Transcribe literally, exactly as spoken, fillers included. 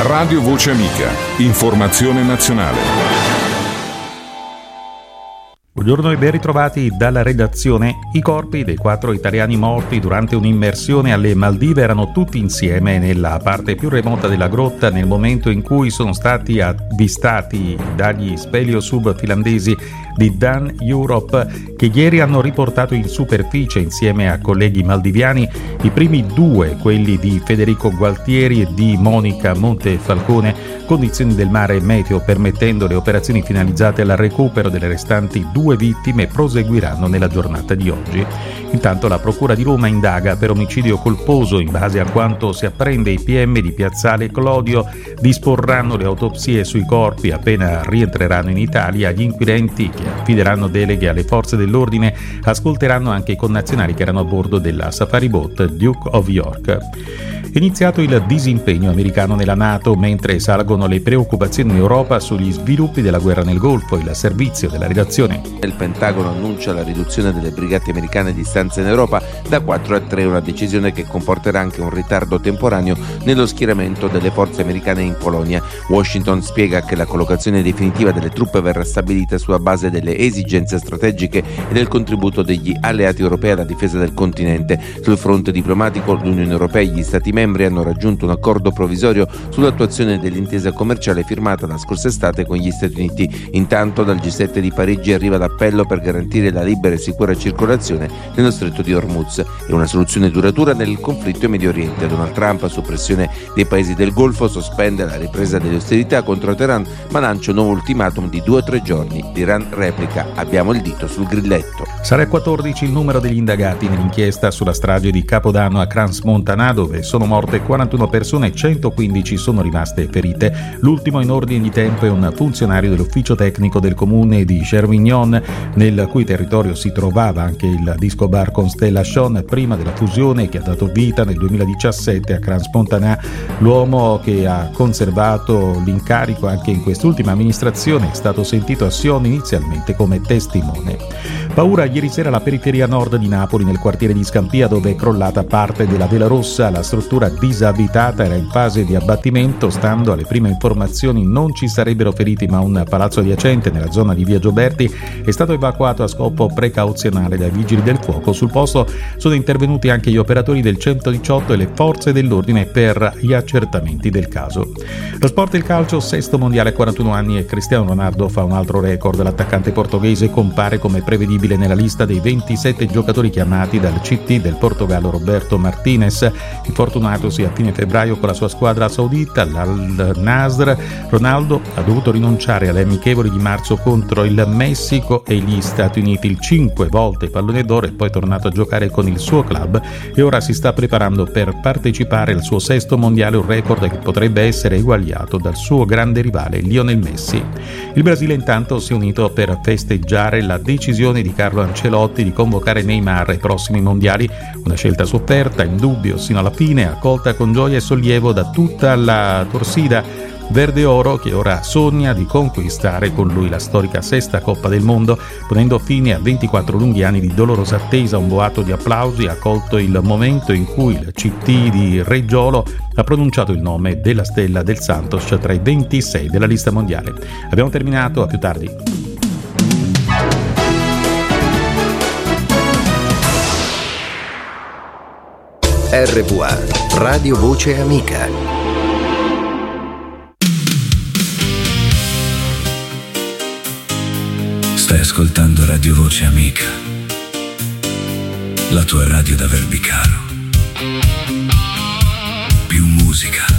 Radio Voce Amica, informazione nazionale. Buongiorno e ben ritrovati dalla redazione. I corpi dei quattro italiani morti durante un'immersione alle Maldive erano tutti insieme nella parte più remota della grotta nel momento in cui sono stati avvistati dagli speleosub finlandesi di Dan Europe, che ieri hanno riportato in superficie insieme a colleghi maldiviani i primi due, quelli di Federico Gualtieri e di Monica Montefalcone, condizioni del mare meteo permettendo le operazioni finalizzate al recupero delle restanti due vittime proseguiranno nella giornata di oggi. Intanto la Procura di Roma indaga per omicidio colposo. In base a quanto si apprende, i P M di Piazzale Clodio disporranno le autopsie sui corpi appena rientreranno in Italia. Gli inquirenti, che affideranno deleghe alle forze dell'ordine, ascolteranno anche i connazionali che erano a bordo della safari boat Duke of York. È iniziato il disimpegno americano nella NATO mentre salgono le preoccupazioni in Europa sugli sviluppi della guerra nel Golfo. Il servizio della redazione. Il Pentagono annuncia la riduzione delle brigate americane di stanza in Europa da quattro a tre, una decisione che comporterà anche un ritardo temporaneo nello schieramento delle forze americane in Polonia. Washington spiega che la collocazione definitiva delle truppe verrà stabilita sulla base delle esigenze strategiche e del contributo degli alleati europei alla difesa del continente. Sul fronte diplomatico, l'Unione Europea e gli Stati membri hanno raggiunto un accordo provvisorio sull'attuazione dell'intesa commerciale firmata la scorsa estate con gli Stati Uniti. Intanto dal G sette di Parigi arriva l'appello per garantire la libera e sicura circolazione nello stretto di Hormuz e una soluzione duratura nel conflitto in Medio Oriente. Donald Trump, su pressione dei paesi del Golfo, sospende la ripresa delle ostilità contro Teheran, ma lancia un nuovo ultimatum di due o tre giorni. L'Iran replica: abbiamo il dito sul grilletto. Sarà a quattordici il numero degli indagati nell'inchiesta sulla strage di Capodanno a Crans-Montana, dove sono morte quarantuno persone e centoquindici sono rimaste ferite. L'ultimo in ordine di tempo è un funzionario dell'ufficio tecnico del comune di Chervignon, nel cui territorio si trovava anche il disco bar Constellation prima della fusione che ha dato vita nel duemiladiciassette a Crans-Montana. L'uomo, che ha conservato l'incarico anche in quest'ultima amministrazione, è stato sentito a Sion inizialmente come testimone. Paura ieri sera alla periferia nord di Napoli, nel quartiere di Scampia, dove è crollata parte della Vela Rossa. La struttura disabitata era in fase di abbattimento. Stando alle prime informazioni non ci sarebbero feriti, ma un palazzo adiacente nella zona di via Gioberti è stato evacuato a scopo precauzionale dai vigili del fuoco. Sul posto sono intervenuti anche gli operatori del centodiciotto e le forze dell'ordine per gli accertamenti del caso. Lo sport e il calcio, sesto mondiale a quarantuno anni e Cristiano Ronaldo fa un altro record. L'attaccante portoghese compare come prevedibile nella lista dei ventisette giocatori chiamati dal C T del Portogallo Roberto Martinez, infortunatosi a fine febbraio con la sua squadra saudita, l'Al-Nasr. Ronaldo ha dovuto rinunciare alle amichevoli di marzo contro il Messico e gli Stati Uniti, il cinque volte pallone d'oro, e poi è tornato a giocare con il suo club e ora si sta preparando per partecipare al suo sesto mondiale, un record che potrebbe essere eguagliato dal suo grande rivale Lionel Messi. Il Brasile intanto si è unito per festeggiare la decisione di Carlo Ancelotti di convocare Neymar ai prossimi mondiali, una scelta sofferta, in dubbio sino alla fine, accolta con gioia e sollievo da tutta la torsida verde oro, che ora sogna di conquistare con lui la storica sesta Coppa del Mondo, ponendo fine a ventiquattro lunghi anni di dolorosa attesa. Un boato di applausi ha colto il momento in cui il C T di Reggiolo ha pronunciato il nome della stella del Santos tra i ventisei della lista mondiale. Abbiamo terminato, a più tardi. R V A, Radio Voce Amica. Stai ascoltando Radio Voce Amica, la tua radio da Verbicaro. Più musica,